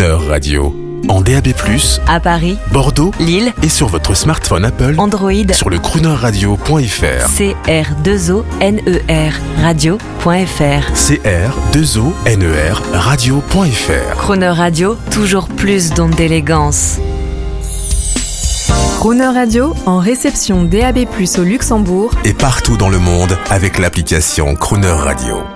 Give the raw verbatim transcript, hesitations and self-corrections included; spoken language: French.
Crooner Radio. En D A B plus, à Paris, Bordeaux, Lille et sur votre smartphone Apple, Android, sur le crooner radio point f r. C R deux O N E R radio.fr. C R deux O N E R radio.fr. Crooner Radio, toujours plus d'ondes d'élégance. Crooner Radio en réception D A B plus, au Luxembourg et partout dans le monde avec l'application Crooner Radio.